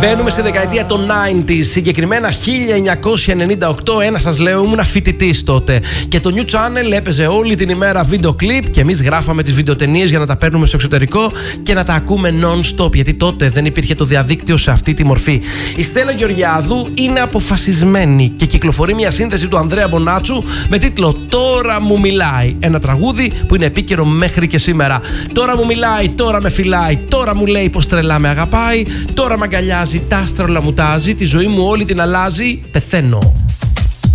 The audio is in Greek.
Μπαίνουμε στη δεκαετία των 90s, συγκεκριμένα 1998. Ένα σας λέω, ήμουν φοιτητής τότε. Και το New Channel έπαιζε όλη την ημέρα βίντεο κλιπ και εμείς γράφαμε τις βιντεοτενίες για να τα παίρνουμε στο εξωτερικό και να τα ακούμε non-stop. Γιατί τότε δεν υπήρχε το διαδίκτυο σε αυτή τη μορφή. Η Στέλλα Γεωργιάδου είναι αποφασισμένη και κυκλοφορεί μια σύνθεση του Ανδρέα Μπονάτσου με τίτλο «Τώρα μου μιλάει». Ένα τραγούδι που είναι επίκαιρο μέχρι και σήμερα. Τώρα μου μιλάει, τώρα με φυλάει, τώρα μου λέει πως τρελά με αγαπάει, τώρα με αγκαλιάζει, τα άστρα όλα μου τάζει, τη ζωή μου όλη την αλλάζει, πεθαίνω.